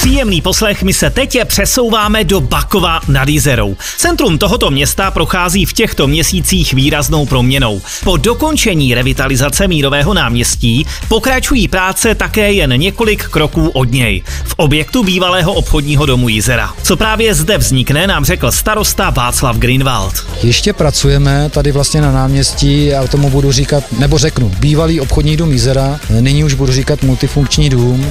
Příjemný poslech, my se teď přesouváme do Bakova nad Jizerou. Centrum tohoto města prochází v těchto měsících výraznou proměnou. Po dokončení revitalizace Mírového náměstí pokračují práce také jen několik kroků od něj, v objektu bývalého obchodního domu Jizera. Co právě zde vznikne, nám řekl starosta Václav Grünwald. Ještě pracujeme tady vlastně na náměstí, já tomu budu říkat, nebo řeknu, bývalý obchodní dům Jizera, nyní už budu říkat multifunkční dům.